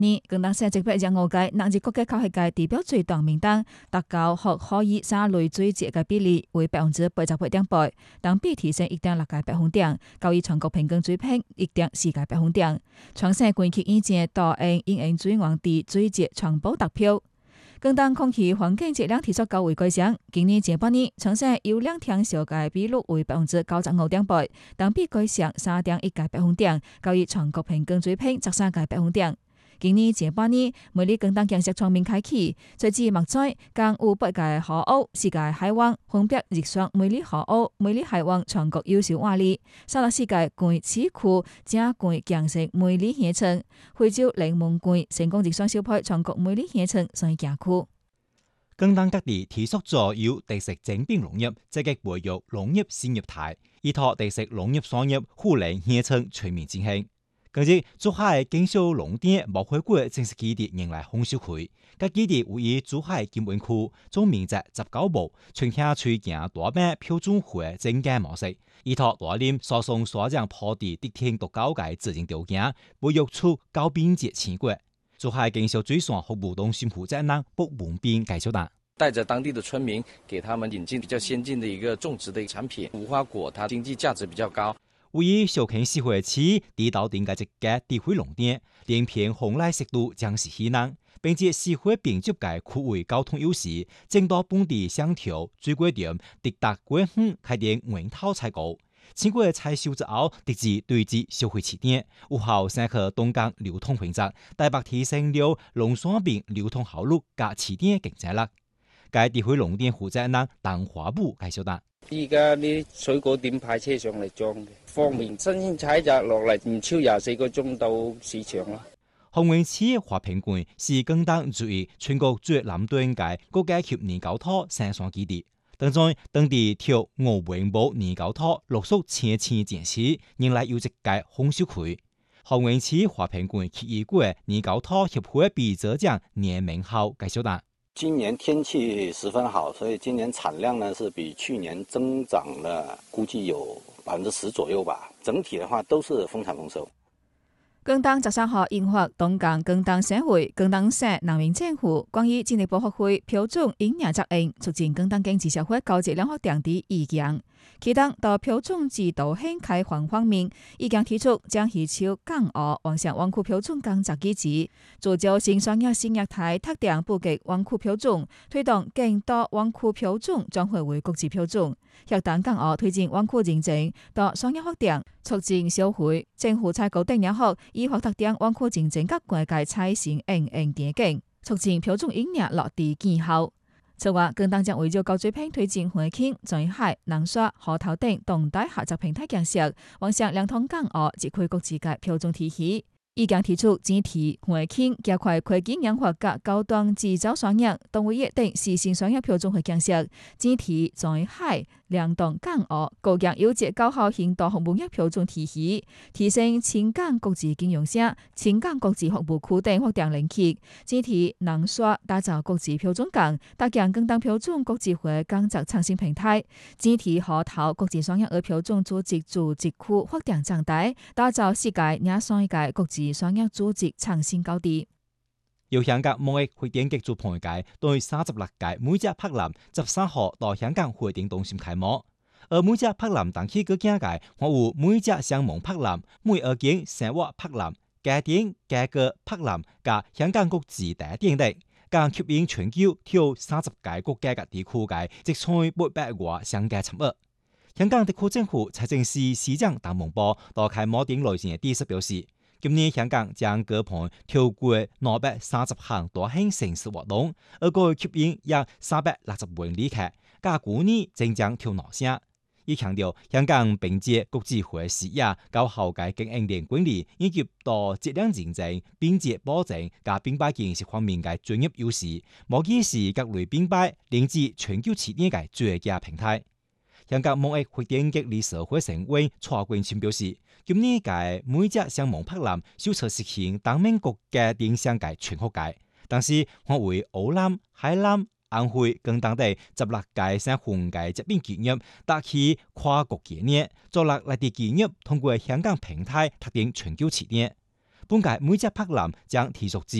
更當社職別讓我界納入國家考核界地表最大名單，達到學可以三類最節嘅比例為88.8%，當比提升1.6個百分點，高於全國平均水平1.4個百分點。全省關係意見導因最旺地最節全部達標。更當空氣環境質量提出高位改善，今年前半年全省有2天小嘅比率為95.8%，當比改善3.1個百分點，高於全國平均水平13個百分點。今年前半年，每日更當建設全面開啟，隨之目前共有8個河塢、4個海灣，分別入選每日河塢、每日海灣全國優秀案例，34個縣市區正縣建設每日縣城，惠州靈門縣成功入選首批全國每日縣城三峡區。 更當各地提出咗有特色精品農業，積極培育農業產業態，依託特色農業產業互聯縣城全面進行。近日，珠海建設農店無花果正式基地迎來豐收期。該基地位於珠海金灣區，總面積19畝，全廳推行大版標準化整間模式，依託大林疏鬆沙漿坡地特定獨高嘅自然條件，培育出高品質青果。珠海建設水產服務中心負責人卜文斌介紹道： 帶着當地的村民，給他們引進比較先進的一個種植的產品，無花果，它經濟價值比較高。 位於小坑市會區地道頂嘅一家地會農店，連片紅麗適度將是稀難，並且市會並接嘅區域交通優勢，正到本地商條最貴點，直達貴遠開店源頭採購。經過採收之後，直至對至消費起點，有效省去東江流通品質，大大提升了農產品流通效率加起點競爭力。該地會農店負責人鄧華武介紹道： 依家啲水果店派車上嚟裝嘅，方便新鮮採摘落嚟，唔超24個鐘到市場啦。 洪永市華平郡是更當注意全國最南端嘅國家級年糕湯生產基地，當中當地條鵝榮寶年糕湯陸續前展示，迎來有一個豐收期。洪永市華平郡企業國年糕湯協會秘書長年明浩介紹道： 今年天氣十分好，所以今年產量呢是比去年增長了，估計有10%左右吧。整體的話都是豐產豐收。 更當13號印發東江更當社會、更當省人民政府關於進一步發揮標準營養責任，促進更當經濟社會高質量發展的意見。其中到標準制度性開放方面，意見提出將依照港澳完善灣區標準工作機制，聚焦新商業新業態特定布局灣區標準，推動更多灣區標準轉化為國際標準，協同港澳推進灣區認證到商業發展，促進消費。政府採購定也好，依法特定灣區認證及國界採行電競，促進標準營養落地見效。此外，更當將圍繞高水平推進環境、在海、南沙、河套等動態合作平台建設，完善兩通港澳及區國際嘅標準體系。意見提出整體環境加快科技研發及高端製造產業，動物業等實行商業標準化建設，整體在海、兩東港澳構建優質高效現代服務業標準體系，提升青港國際金融城、青港國際服務區等發展領域，整體濃縮打造國際標準港，搭建更當標準國際化工作創新平台，整體河套國際商業標準組織區發展壯大，打造世界21屆國際商業組織創新高地。 由香港貿易發展局主辦嘅對36屆每隻柏林13號到香港會展中心開幕，而每隻柏林當期嘅境界，我有每隻相夢柏林、每二間生活柏林、家電家具柏林加香港國際大典等，更吸引全球挑30個國家嘅地區嘅即採800個商家參與。香港特區政府財政司司長鄧文波到開幕典禮前第一次表示，今年香港將舉辦超過230項大型盛事活動，而個吸引約360萬旅客，加去年增長挑哪些？亦強調香港並借國際化視野、高效嘅經營鏈管理以及多質量認證、並且保證加品牌建設方面嘅專業優勢，無疑是各類品牌連接全球企業嘅最佳平台。香港貿易發展局理事會成員蔡冠清表示，今年嘅每隻相夢柏林首次實行當面國家電商嘅全覆蓋，但是我為澳南、海南、安徽等等地16個省份嘅疾病企業搭起跨國企業，做落內地企業通過香港平台特定全球企業。 本屆每隻柏林將提速至